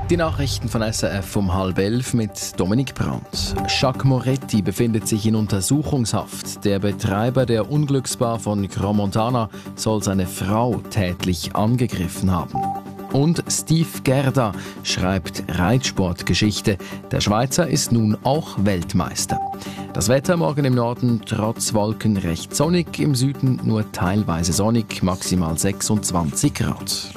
Die Nachrichten von SRF um 10:30 mit Dominik Brandt. Jacques Moretti befindet sich in Untersuchungshaft. Der Betreiber der Unglücksbar von Crans-Montana soll seine Frau tätlich angegriffen haben. Und Steve Gerda schreibt Reitsportgeschichte. Der Schweizer ist nun auch Weltmeister. Das Wetter morgen im Norden trotz Wolken recht sonnig, im Süden nur teilweise sonnig, maximal 26 Grad.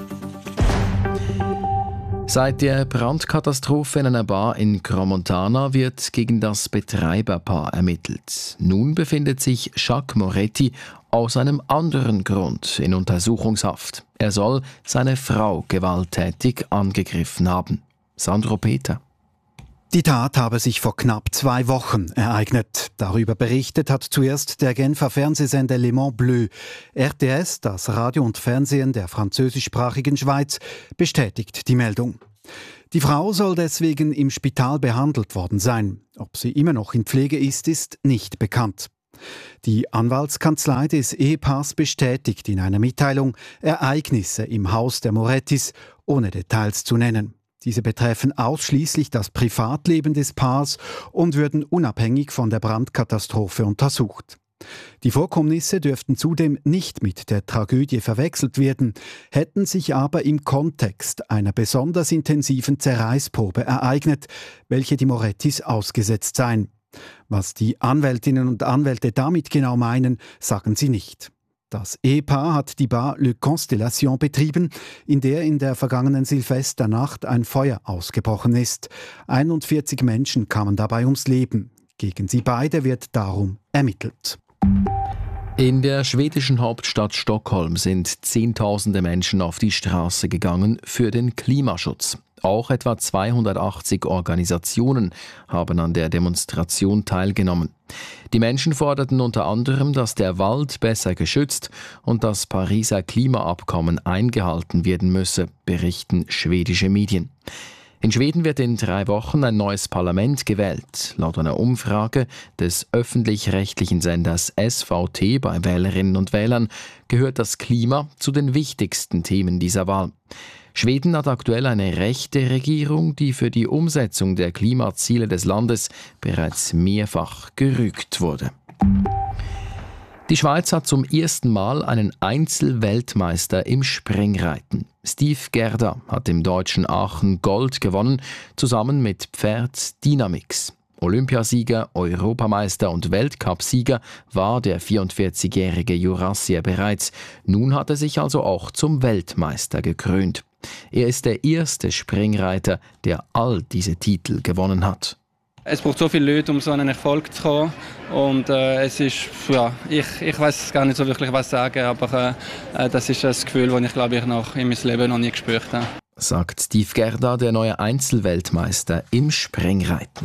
Seit der Brandkatastrophe in einer Bar in Crans-Montana wird gegen das Betreiberpaar ermittelt. Nun befindet sich Jacques Moretti aus einem anderen Grund in Untersuchungshaft. Er soll seine Frau gewalttätig angegriffen haben. Sandro Peter. Die Tat habe sich vor knapp 2 Wochen ereignet. Darüber berichtet hat zuerst der Genfer Fernsehsender Le Mans Bleu. RTS, das Radio und Fernsehen der französischsprachigen Schweiz, bestätigt die Meldung. Die Frau soll deswegen im Spital behandelt worden sein. Ob sie immer noch in Pflege ist nicht bekannt. Die Anwaltskanzlei des Ehepaars bestätigt in einer Mitteilung Ereignisse im Haus der Morettis, ohne Details zu nennen. Diese betreffen ausschließlich das Privatleben des Paars und würden unabhängig von der Brandkatastrophe untersucht. Die Vorkommnisse dürften zudem nicht mit der Tragödie verwechselt werden, hätten sich aber im Kontext einer besonders intensiven Zerreißprobe ereignet, welche die Morettis ausgesetzt seien. Was die Anwältinnen und Anwälte damit genau meinen, sagen sie nicht. Das Ehepaar hat die Bar Le Constellation betrieben, in der in der vergangenen Silvesternacht ein Feuer ausgebrochen ist. 41 Menschen kamen dabei ums Leben. Gegen sie beide wird darum ermittelt. In der schwedischen Hauptstadt Stockholm sind Zehntausende Menschen auf die Straße gegangen für den Klimaschutz. Auch etwa 280 Organisationen haben an der Demonstration teilgenommen. Die Menschen forderten unter anderem, dass der Wald besser geschützt und das Pariser Klimaabkommen eingehalten werden müsse, berichten schwedische Medien. In Schweden wird in 3 Wochen ein neues Parlament gewählt. Laut einer Umfrage des öffentlich-rechtlichen Senders SVT bei Wählerinnen und Wählern gehört das Klima zu den wichtigsten Themen dieser Wahl. Schweden hat aktuell eine rechte Regierung, die für die Umsetzung der Klimaziele des Landes bereits mehrfach gerügt wurde. Die Schweiz hat zum ersten Mal einen Einzelweltmeister im Springreiten. Steve Gerda hat im deutschen Aachen Gold gewonnen, zusammen mit Pferd Dynamix. Olympiasieger, Europameister und Weltcupsieger war der 44-jährige Jurassier bereits. Nun hat er sich also auch zum Weltmeister gekrönt. Er ist der erste Springreiter, der all diese Titel gewonnen hat. Es braucht so viele Leute, um so einen Erfolg zu kommen. Und es ist, ja, ich weiß gar nicht so wirklich was sagen, aber das ist ein Gefühl, das ich glaube ich noch in meinem Leben noch nie gespürt habe. Sagt Steve Gerda, der neue Einzelweltmeister im Springreiten.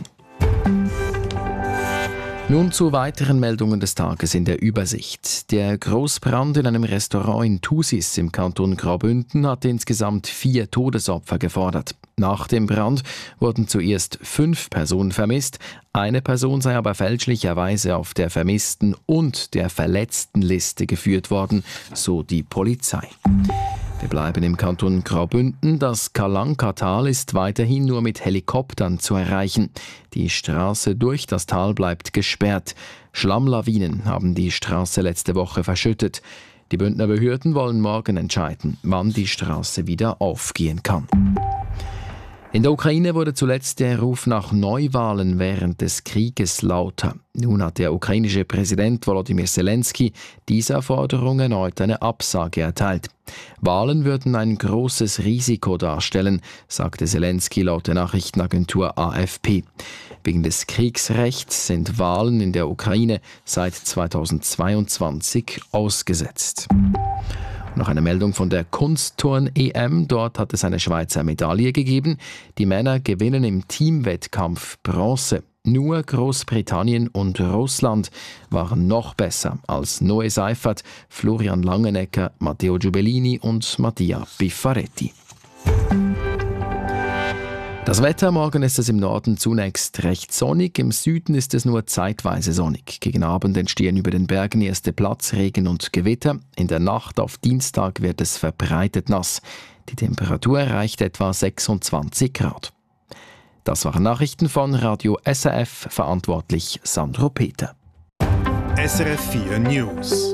Nun zu weiteren Meldungen des Tages in der Übersicht. Der Großbrand in einem Restaurant in Thusis im Kanton Graubünden hat insgesamt 4 Todesopfer gefordert. Nach dem Brand wurden zuerst 5 Personen vermisst. Eine Person sei aber fälschlicherweise auf der Vermissten- und der Verletztenliste geführt worden, so die Polizei. Wir bleiben im Kanton Graubünden. Das Kalanka-Tal ist weiterhin nur mit Helikoptern zu erreichen. Die Straße durch das Tal bleibt gesperrt. Schlammlawinen haben die Straße letzte Woche verschüttet. Die Bündner Behörden wollen morgen entscheiden, wann die Straße wieder aufgehen kann. In der Ukraine wurde zuletzt der Ruf nach Neuwahlen während des Krieges lauter. Nun hat der ukrainische Präsident Volodymyr Zelensky dieser Forderung erneut eine Absage erteilt. Wahlen würden ein großes Risiko darstellen, sagte Zelensky laut der Nachrichtenagentur AFP. Wegen des Kriegsrechts sind Wahlen in der Ukraine seit 2022 ausgesetzt. Noch eine Meldung von der Kunstturn-EM. Dort hat es eine Schweizer Medaille gegeben. Die Männer gewinnen im Teamwettkampf Bronze. Nur Großbritannien und Russland waren noch besser als Noe Seifert, Florian Langenecker, Matteo Giubellini und Mattia Piffaretti. Das Wetter, morgen ist es im Norden zunächst recht sonnig, im Süden ist es nur zeitweise sonnig. Gegen Abend entstehen über den Bergen erste Platzregen und Gewitter. In der Nacht auf Dienstag wird es verbreitet nass. Die Temperatur erreicht etwa 26 Grad. Das waren Nachrichten von Radio SRF, verantwortlich Sandro Peter. SRF 4 News.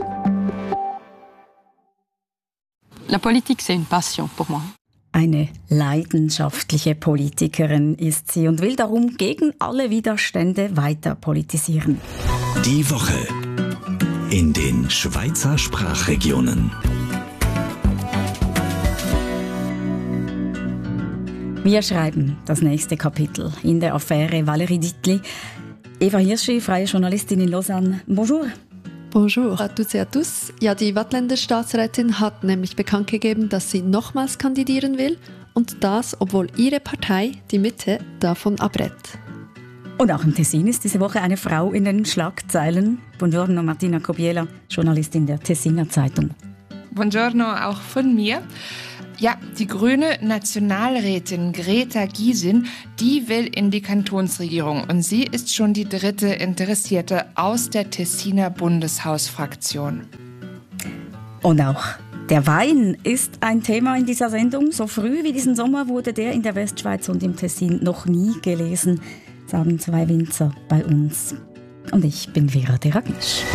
La politique, c'est une passion pour moi. Eine leidenschaftliche Politikerin ist sie und will darum gegen alle Widerstände weiter politisieren. Die Woche in den Schweizer Sprachregionen. Wir schreiben das nächste Kapitel in der Affäre Valérie Dittli. Eva Hirschi, freie Journalistin in Lausanne. Bonjour. Bonjour à toutes et à tous. Ja, die Waadtländer Staatsrätin hat nämlich bekannt gegeben, dass sie nochmals kandidieren will und das, obwohl ihre Partei, die Mitte, davon abrät. Und auch im Tessin ist diese Woche eine Frau in den Schlagzeilen. Buongiorno, Martina Kobiela, Journalistin der Tessiner Zeitung. Buongiorno auch von mir. Ja, die grüne Nationalrätin Greta Gysin, die will in die Kantonsregierung und sie ist schon die dritte Interessierte aus der Tessiner Bundeshausfraktion. Und auch der Wein ist ein Thema in dieser Sendung. So früh wie diesen Sommer wurde der in der Westschweiz und im Tessin noch nie gelesen, sagen zwei Winzer bei uns. Und ich bin Vera Deragisch.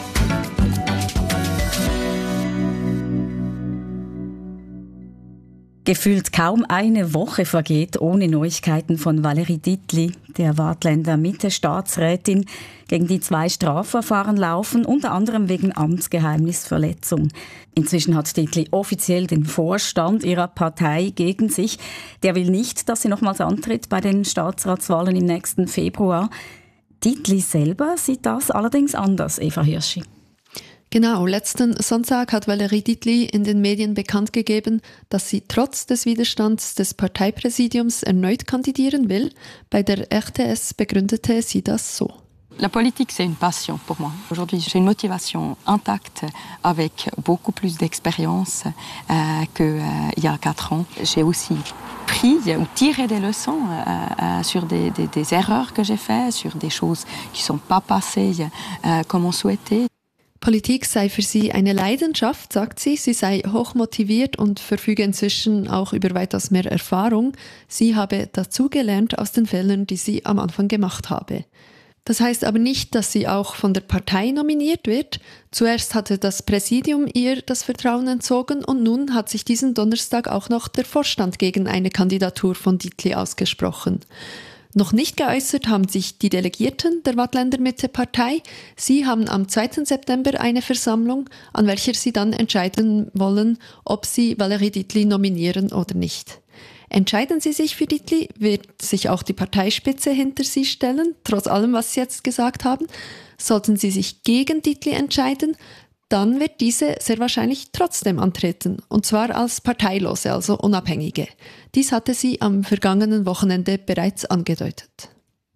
Gefühlt kaum eine Woche vergeht ohne Neuigkeiten von Valérie Dittli, der Waadtländer Mitte-Staatsrätin, gegen die 2 Strafverfahren laufen, unter anderem wegen Amtsgeheimnisverletzung. Inzwischen hat Dittli offiziell den Vorstand ihrer Partei gegen sich. Der will nicht, dass sie nochmals antritt bei den Staatsratswahlen im nächsten Februar. Dittli selber sieht das allerdings anders, Eva Hirschi. Genau, letzten Sonntag hat Valérie Dittli in den Medien bekannt gegeben, dass sie trotz des Widerstands des Parteipräsidiums erneut kandidieren will. Bei der RTS begründete sie das so. La politique, c'est une passion pour moi. Aujourd'hui, j'ai une motivation intacte avec beaucoup plus d'expérience qu'il y a 4 ans. J'ai aussi pris ou tiré des leçons sur des erreurs que j'ai faites, sur des choses qui ne sont pas passées comme on souhaitait. Politik sei für sie eine Leidenschaft, sagt sie. Sie sei hochmotiviert und verfüge inzwischen auch über weitaus mehr Erfahrung. Sie habe dazugelernt aus den Fehlern, die sie am Anfang gemacht habe. Das heißt aber nicht, dass sie auch von der Partei nominiert wird. Zuerst hatte das Präsidium ihr das Vertrauen entzogen und nun hat sich diesen Donnerstag auch noch der Vorstand gegen eine Kandidatur von Dittli ausgesprochen. Noch nicht geäußert haben sich die Delegierten der Waadtländer Mitte-Partei. Sie haben am 2. September eine Versammlung, an welcher sie dann entscheiden wollen, ob sie Valérie Dittli nominieren oder nicht. Entscheiden sie sich für Dittli, wird sich auch die Parteispitze hinter sie stellen, trotz allem, was sie jetzt gesagt haben. Sollten sie sich gegen Dittli entscheiden, dann wird diese sehr wahrscheinlich trotzdem antreten, und zwar als Parteilose, also Unabhängige. Dies hatte sie am vergangenen Wochenende bereits angedeutet.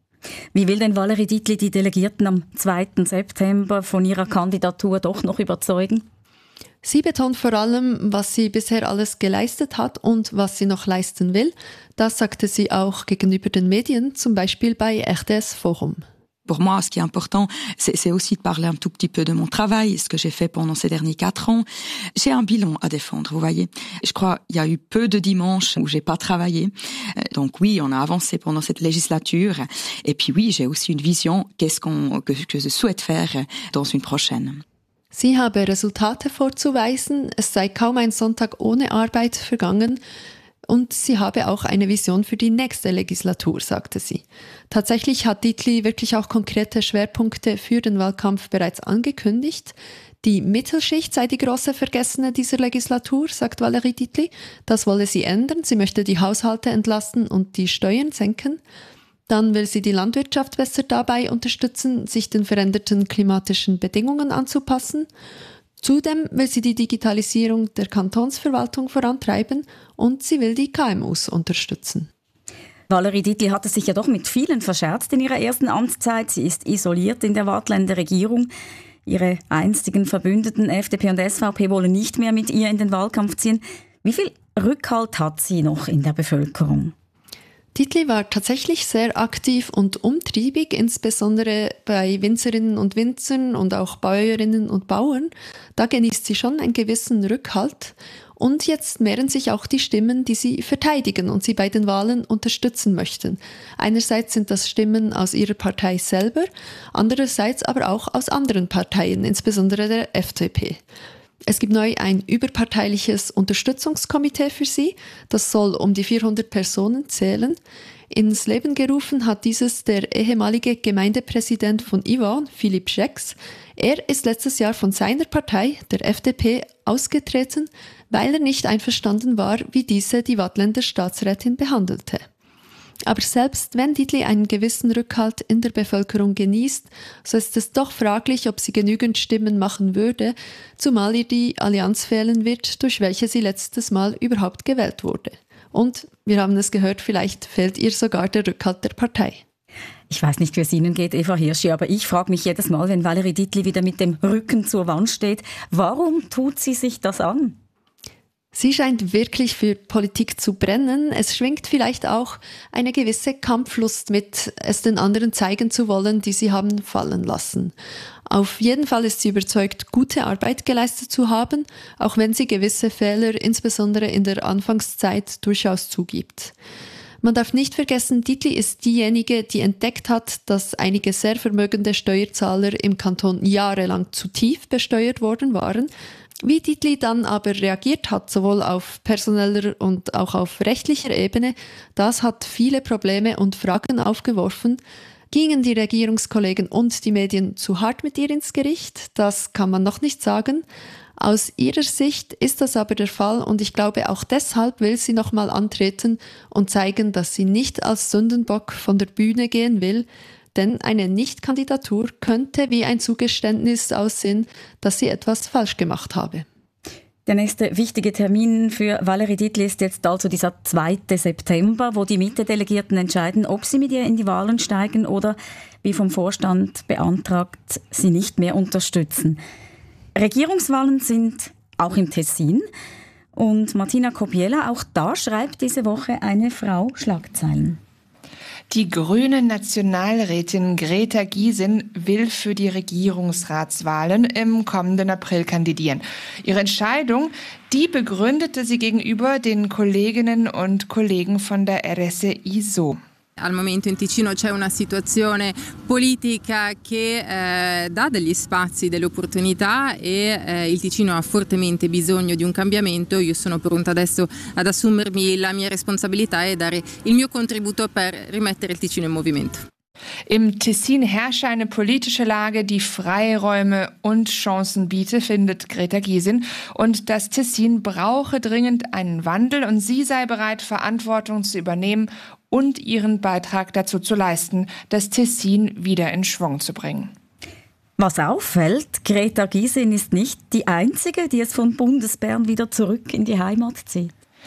Wie will denn Valérie Dittli die Delegierten am 2. September von ihrer Kandidatur doch noch überzeugen? Sie betont vor allem, was sie bisher alles geleistet hat und was sie noch leisten will. Das sagte sie auch gegenüber den Medien, zum Beispiel bei RTS Forum. Pour moi, ce qui est important, c'est aussi de parler un tout petit peu de mon travail, ce que j'ai fait pendant ces derniers 4 ans. J'ai un bilan à défendre, vous voyez. Je crois qu'il y a eu peu de dimanches où j'ai pas travaillé. Donc oui, on a avancé pendant cette législature. Et puis oui, j'ai aussi une vision, que je souhaite faire dans une prochaine. Sie habe Resultate vorzuweisen, es sei kaum ein Sonntag ohne Arbeit vergangen. Und sie habe auch eine Vision für die nächste Legislatur, sagte sie. Tatsächlich hat Dittli wirklich auch konkrete Schwerpunkte für den Wahlkampf bereits angekündigt. Die Mittelschicht sei die große Vergessene dieser Legislatur, sagt Valérie Dittli. Das wolle sie ändern. Sie möchte die Haushalte entlasten und die Steuern senken. Dann will sie die Landwirtschaft besser dabei unterstützen, sich den veränderten klimatischen Bedingungen anzupassen. Zudem will sie die Digitalisierung der Kantonsverwaltung vorantreiben und sie will die KMUs unterstützen. Valérie Dittli hatte sich ja doch mit vielen verscherzt in ihrer ersten Amtszeit. Sie ist isoliert in der Waadtländer Regierung. Ihre einstigen Verbündeten FDP und SVP wollen nicht mehr mit ihr in den Wahlkampf ziehen. Wie viel Rückhalt hat sie noch in der Bevölkerung? Dietli war tatsächlich sehr aktiv und umtriebig, insbesondere bei Winzerinnen und Winzern und auch Bäuerinnen und Bauern. Da genießt sie schon einen gewissen Rückhalt. Und jetzt mehren sich auch die Stimmen, die sie verteidigen und sie bei den Wahlen unterstützen möchten. Einerseits sind das Stimmen aus ihrer Partei selber, andererseits aber auch aus anderen Parteien, insbesondere der FDP. Es gibt neu ein überparteiliches Unterstützungskomitee für sie. Das soll um die 400 Personen zählen. Ins Leben gerufen hat dieses der ehemalige Gemeindepräsident von Yvonne, Philipp Schex. Er ist letztes Jahr von seiner Partei, der FDP, ausgetreten, weil er nicht einverstanden war, wie diese die Waadtländer Staatsrätin behandelte. Aber selbst wenn Dietli einen gewissen Rückhalt in der Bevölkerung genießt, so ist es doch fraglich, ob sie genügend Stimmen machen würde, zumal ihr die Allianz fehlen wird, durch welche sie letztes Mal überhaupt gewählt wurde. Und, wir haben es gehört, vielleicht fehlt ihr sogar der Rückhalt der Partei. Ich weiß nicht, wie es Ihnen geht, Eva Hirschi, aber ich frage mich jedes Mal, wenn Valérie Dietli wieder mit dem Rücken zur Wand steht, warum tut sie sich das an? Sie scheint wirklich für Politik zu brennen. Es schwingt vielleicht auch eine gewisse Kampflust mit, es den anderen zeigen zu wollen, die sie haben fallen lassen. Auf jeden Fall ist sie überzeugt, gute Arbeit geleistet zu haben, auch wenn sie gewisse Fehler, insbesondere in der Anfangszeit, durchaus zugibt. Man darf nicht vergessen, Dietli ist diejenige, die entdeckt hat, dass einige sehr vermögende Steuerzahler im Kanton jahrelang zu tief besteuert worden waren. Wie Dietli dann aber reagiert hat, sowohl auf personeller und auch auf rechtlicher Ebene, das hat viele Probleme und Fragen aufgeworfen. Gingen die Regierungskollegen und die Medien zu hart mit ihr ins Gericht? Das kann man noch nicht sagen. Aus ihrer Sicht ist das aber der Fall und ich glaube, auch deshalb will sie nochmal antreten und zeigen, dass sie nicht als Sündenbock von der Bühne gehen will, denn eine Nicht-Kandidatur könnte wie ein Zugeständnis aussehen, dass sie etwas falsch gemacht habe. Der nächste wichtige Termin für Valérie Dietli ist jetzt also dieser 2. September, wo die Mitte-Delegierten entscheiden, ob sie mit ihr in die Wahlen steigen oder, wie vom Vorstand beantragt, sie nicht mehr unterstützen. Regierungswahlen sind auch im Tessin. Und Martina Kobiela, auch da schreibt diese Woche eine Frau Schlagzeilen. Die grüne Nationalrätin Greta Gysin will für die Regierungsratswahlen im kommenden April kandidieren. Ihre Entscheidung, die begründete sie gegenüber den Kolleginnen und Kollegen von der RSI so. Al momento in Ticino c'è una situazione politica che dà degli spazi, delle opportunità e il Ticino ha fortemente bisogno di un cambiamento. Io sono pronta adesso ad assumermi la mia responsabilità e dare il mio contributo per rimettere il Ticino in movimento. Im Tessin herrsche eine politische Lage, die Freiräume und Chancen biete, findet Greta Gysin. Und das Tessin brauche dringend einen Wandel und sie sei bereit, Verantwortung zu übernehmen und ihren Beitrag dazu zu leisten, das Tessin wieder in Schwung zu bringen. Was auffällt, Greta Gysin ist nicht die Einzige, die es von Bundesbern wieder zurück in die Heimat zieht.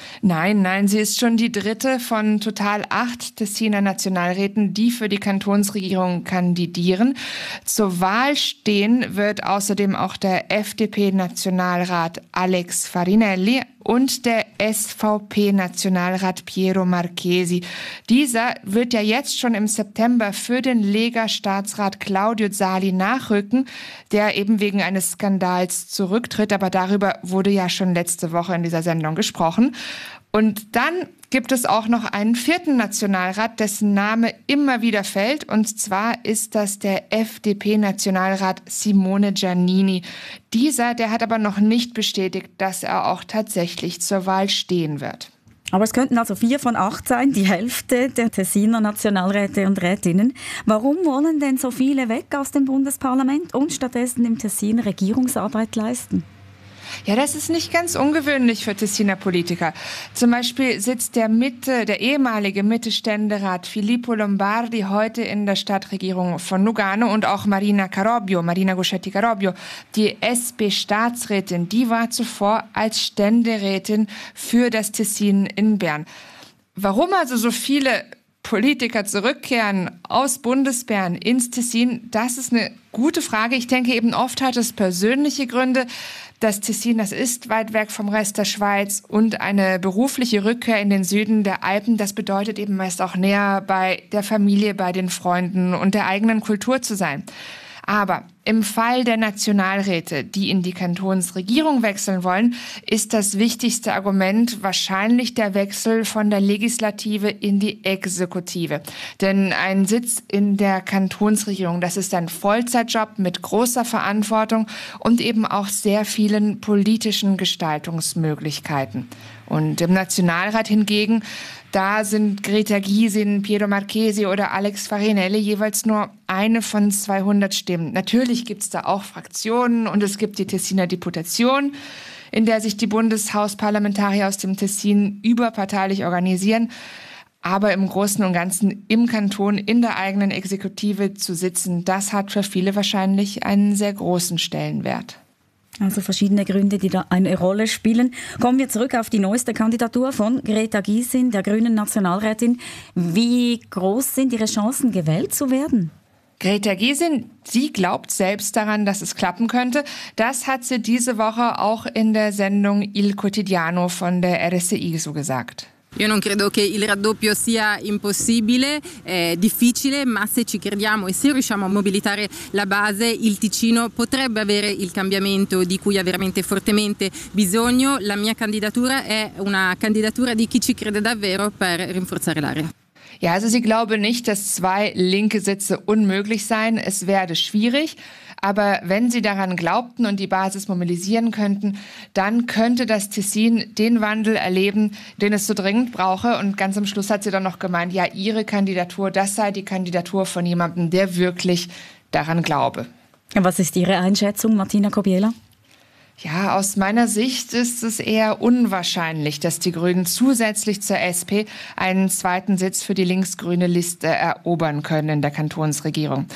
Nein, sie ist schon die dritte von total 8 Tessiner Nationalräten, die für die Kantonsregierung kandidieren. Zur Wahl stehen wird außerdem auch der FDP-Nationalrat Alex Farinelli und der SVP-Nationalrat Piero Marchesi. Dieser wird ja jetzt schon im September für den Lega-Staatsrat Claudio Zali nachrücken, der eben wegen eines Skandals zurücktritt. Aber darüber wurde ja schon letzte Woche in dieser Sendung gesprochen. Und dann gibt es auch noch einen 4. Nationalrat, dessen Name immer wieder fällt. Und zwar ist das der FDP-Nationalrat Simone Giannini. Der hat aber noch nicht bestätigt, dass er auch tatsächlich zur Wahl stehen wird. Aber es könnten also 4 von 8 sein, die Hälfte der Tessiner Nationalräte und Rätinnen. Warum wollen denn so viele weg aus dem Bundesparlament und stattdessen im Tessin Regierungsarbeit leisten? Ja, das ist nicht ganz ungewöhnlich für Tessiner Politiker. Zum Beispiel sitzt der ehemalige Mitte-Ständerat Filippo Lombardi heute in der Stadtregierung von Lugano und auch Marina Guschetti Carobbio, die SP-Staatsrätin, die war zuvor als Ständerätin für das Tessin in Bern. Warum also so viele Politiker zurückkehren aus Bundesbern ins Tessin, das ist eine gute Frage. Ich denke eben oft hat es persönliche Gründe. Das Tessin, das ist weit weg vom Rest der Schweiz und eine berufliche Rückkehr in den Süden der Alpen, das bedeutet eben meist auch näher bei der Familie, bei den Freunden und der eigenen Kultur zu sein. Aber im Fall der Nationalräte, die in die Kantonsregierung wechseln wollen, ist das wichtigste Argument wahrscheinlich der Wechsel von der Legislative in die Exekutive. Denn ein Sitz in der Kantonsregierung, das ist ein Vollzeitjob mit großer Verantwortung und eben auch sehr vielen politischen Gestaltungsmöglichkeiten. Und im Nationalrat hingegen, da sind Greta Gysin, Piero Marchesi oder Alex Farinelli jeweils nur eine von 200 Stimmen. Natürlich gibt es da auch Fraktionen und es gibt die Tessiner Deputation, in der sich die Bundeshausparlamentarier aus dem Tessin überparteilich organisieren. Aber im Großen und Ganzen im Kanton, in der eigenen Exekutive zu sitzen, das hat für viele wahrscheinlich einen sehr großen Stellenwert. Also verschiedene Gründe, die da eine Rolle spielen. Kommen wir zurück auf die neueste Kandidatur von Greta Gysin, der grünen Nationalrätin. Wie groß sind ihre Chancen, gewählt zu werden? Greta Gysin, sie glaubt selbst daran, dass es klappen könnte. Das hat sie diese Woche auch in der Sendung Il Quotidiano von der RSI so gesagt. Io non credo che il raddoppio sia impossibile, è difficile, ma se ci crediamo e se riusciamo a mobilitare la base, il Ticino potrebbe avere il cambiamento di cui ha veramente fortemente bisogno. La mia candidatura è una candidatura di chi ci crede davvero per rinforzare l'area. Ja, also sie glaube nicht, dass 2 linke Sitze unmöglich seien. Es werde schwierig. Aber wenn sie daran glaubten und die Basis mobilisieren könnten, dann könnte das Tessin den Wandel erleben, den es so dringend brauche. Und ganz am Schluss hat sie dann noch gemeint, ja, ihre Kandidatur, das sei die Kandidatur von jemandem, der wirklich daran glaube. Was ist Ihre Einschätzung, Martina Kobiela? Ja, aus meiner Sicht ist es eher unwahrscheinlich, dass die Grünen zusätzlich zur SP einen zweiten Sitz für die linksgrüne Liste erobern können in der Kantonsregierung.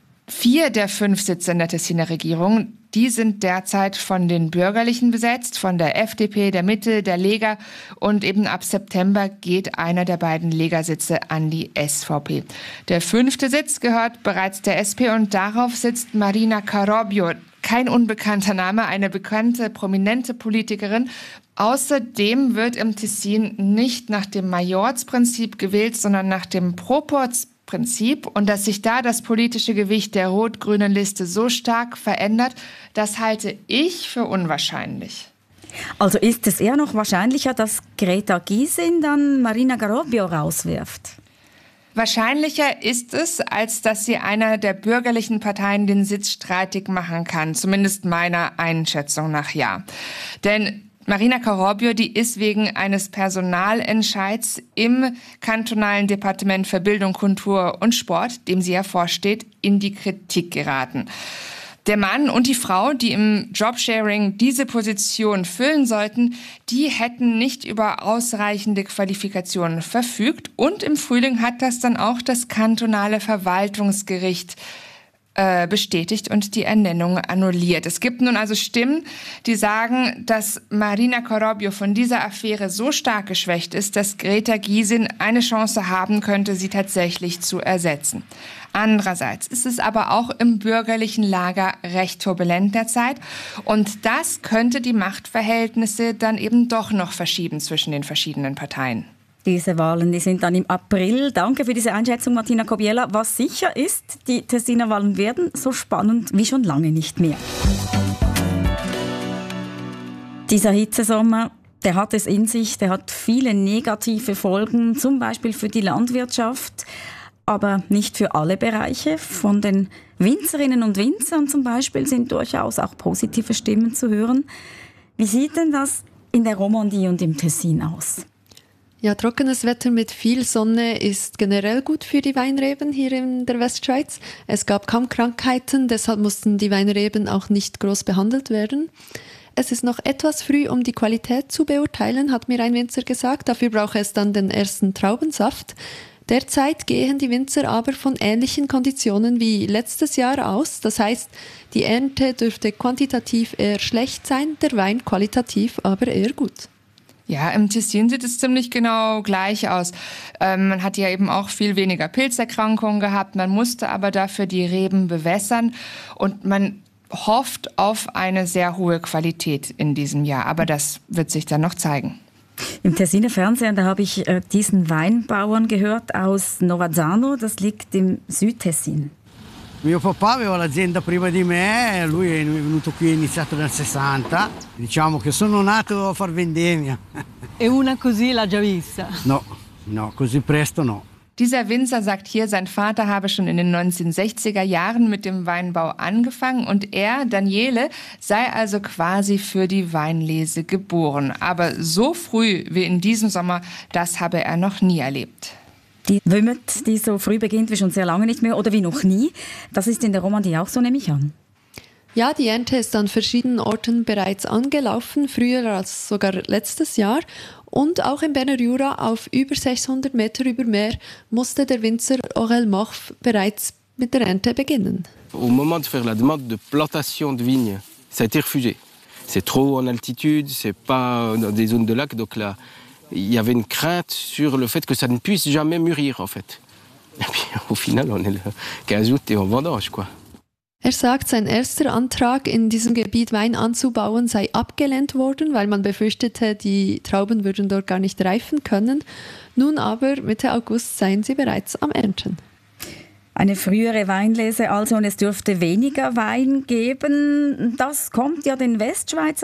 4 der 5 Sitze in der Tessiner Regierung, die sind derzeit von den Bürgerlichen besetzt, von der FDP, der Mitte, der Lega und eben ab September geht einer der beiden Lega-Sitze an die SVP. Der 5. Sitz gehört bereits der SP und darauf sitzt Marina Carobio. Kein unbekannter Name, eine bekannte, prominente Politikerin. Außerdem wird im Tessin nicht nach dem Majorsprinzip gewählt, sondern nach dem Proporzprinzip. Und dass sich da das politische Gewicht der rot-grünen Liste so stark verändert, das halte ich für unwahrscheinlich. Also ist es eher noch wahrscheinlicher, dass Greta Gysin dann Marina Carobio rauswirft? Wahrscheinlicher ist es, als dass sie einer der bürgerlichen Parteien den Sitz streitig machen kann. Zumindest meiner Einschätzung nach ja. Denn Marina Carobio, die ist wegen eines Personalentscheids im kantonalen Departement für Bildung, Kultur und Sport, dem sie ja vorsteht, in die Kritik geraten. Der Mann und die Frau, die im Jobsharing diese Position füllen sollten, die hätten nicht über ausreichende Qualifikationen verfügt. Und im Frühling hat das dann auch das kantonale Verwaltungsgericht bestätigt und die Ernennung annulliert. Es gibt nun also Stimmen, die sagen, dass Marina Carobio von dieser Affäre so stark geschwächt ist, dass Greta Gysin eine Chance haben könnte, sie tatsächlich zu ersetzen. Andererseits ist es aber auch im bürgerlichen Lager recht turbulent derzeit und das könnte die Machtverhältnisse dann eben doch noch verschieben zwischen den verschiedenen Parteien. Diese Wahlen, die sind dann im April. Danke für diese Einschätzung, Martina Kobiela. Was sicher ist, die Tessiner Wahlen werden so spannend wie schon lange nicht mehr. Dieser Hitzesommer, der hat es in sich, der hat viele negative Folgen, zum Beispiel für die Landwirtschaft, aber nicht für alle Bereiche. Von den Winzerinnen und Winzern zum Beispiel sind durchaus auch positive Stimmen zu hören. Wie sieht denn das in der Romandie und im Tessin aus? Ja, trockenes Wetter mit viel Sonne ist generell gut für die Weinreben hier in der Westschweiz. Es gab kaum Krankheiten, deshalb mussten die Weinreben auch nicht groß behandelt werden. Es ist noch etwas früh, um die Qualität zu beurteilen, hat mir ein Winzer gesagt. Dafür braucht es dann den ersten Traubensaft. Derzeit gehen die Winzer aber von ähnlichen Konditionen wie letztes Jahr aus. Das heißt, die Ernte dürfte quantitativ eher schlecht sein, der Wein qualitativ aber eher gut. Ja, im Tessin sieht es ziemlich genau gleich aus. Man hat ja eben auch viel weniger Pilzerkrankungen gehabt, man musste aber dafür die Reben bewässern und man hofft auf eine sehr hohe Qualität in diesem Jahr. Aber das wird sich dann noch zeigen. Im Tessiner Fernsehen, da habe ich diesen Weinbauern gehört aus Novazzano, das liegt im Südtessin. Mio papà aveva l'azienda prima di me, lui è venuto qui, è iniziato nel 60. Diciamo che sono nato a far vendemmia. E una così l'ha già vista? No, così presto no. Dieser Winzer sagt hier, sein Vater habe schon in den 1960er Jahren mit dem Weinbau angefangen und er, Daniele, sei also quasi für die Weinlese geboren. Aber so früh wie in diesem Sommer, das habe er noch nie erlebt. Die Wümmet, die so früh beginnt wie schon sehr lange nicht mehr oder wie noch nie, das ist in der Romandie auch so, nehme ich an. Ja, die Ernte ist an verschiedenen Orten bereits angelaufen, früher als sogar letztes Jahr. Und auch im Berner Jura auf über 600 Meter über Meer musste der Winzer Aurel Morf bereits mit der Ernte beginnen. Au moment de faire la demande de plantation de vignes, ça a été refusé. C'est trop haut en altitude, c'est pas dans des zones de lac, donc là, il y avait une crainte sur le fait que ça ne puisse jamais mûrir en fait. Et puis au final, on est le 15 août et on vendange quoi. Er sagt, sein erster Antrag, in diesem Gebiet Wein anzubauen, sei abgelehnt worden, weil man befürchtete, die Trauben würden dort gar nicht reifen können. Nun aber, Mitte August, seien sie bereits am Ernten. Eine frühere Weinlese also und es dürfte weniger Wein geben. Das kommt ja den Westschweizer